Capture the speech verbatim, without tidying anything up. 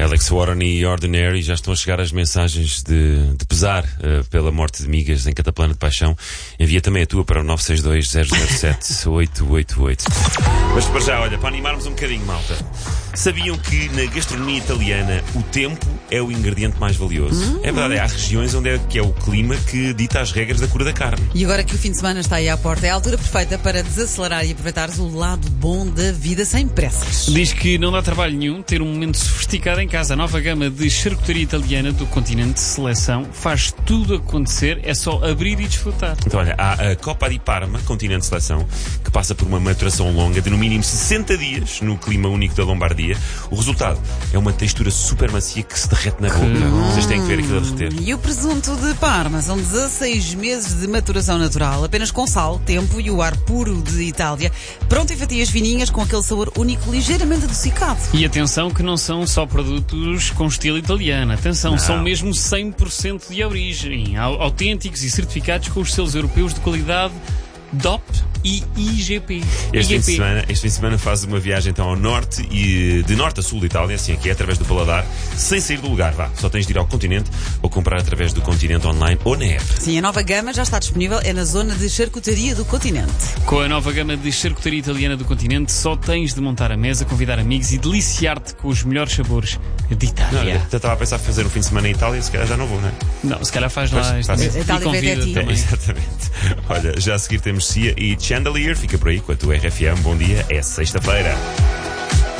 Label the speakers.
Speaker 1: Alex Warren e Ordinary, já estão a chegar as mensagens de, de pesar uh, pela morte de migas em Cataplana de Paixão. Envia também a tua para o nove seis dois, zero zero sete, oito oito oito. Mas para já, olha, para animarmos um bocadinho, malta. Sabiam que na gastronomia italiana o tempo é o ingrediente mais valioso? Hum. É verdade, há regiões onde é que é o clima que dita as regras da cura da carne.
Speaker 2: E agora que o fim de semana está aí à porta, é a altura perfeita para desacelerar e aproveitares o lado bom da vida sem pressas.
Speaker 3: Diz que não dá trabalho nenhum ter um momento sofisticado em casa. A nova gama de charcutaria italiana do Continente Seleção faz tudo acontecer, é só abrir e desfrutar.
Speaker 1: Então olha, há a Coppa di Parma, Continente Seleção, que passa por uma maturação longa de no mínimo sessenta dias no clima único da Lombardia. O resultado é uma textura super macia que se derrete na boca. Hum. Vocês têm que ver aquilo a derreter.
Speaker 2: E o presunto de Parma são dezasseis meses de maturação natural, apenas com sal, tempo e o ar puro de Itália, pronto em fatias fininhas com aquele sabor único, ligeiramente adocicado.
Speaker 3: E atenção que não são só produtos com estilo italiano. Atenção, não. São mesmo cem por cento de origem, autênticos e certificados com os selos europeus de qualidade D O P e I G P.
Speaker 1: Este fim, de semana, este fim de semana faz uma viagem então ao norte e de norte a sul da Itália, assim aqui é, através do paladar, sem sair do lugar, vá. Só tens de ir ao Continente ou comprar através do Continente online ou na app.
Speaker 2: Sim, a nova gama já está disponível, é na zona de charcutaria do Continente.
Speaker 3: Com a nova gama de charcutaria italiana do Continente, só tens de montar a mesa, convidar amigos e deliciar-te com os melhores sabores de Itália.
Speaker 1: Não, eu estava a pensar em fazer um fim de semana em Itália, se calhar já não vou, não é?
Speaker 3: Não, se calhar faz lá.
Speaker 1: Pois, faz
Speaker 3: este...
Speaker 2: Itália
Speaker 3: e convida
Speaker 2: também.
Speaker 3: também.
Speaker 1: Exatamente. Olha, já a seguir temos Cia e Chandelier. Fica por aí com a tua R F M. Bom dia, é sexta-feira.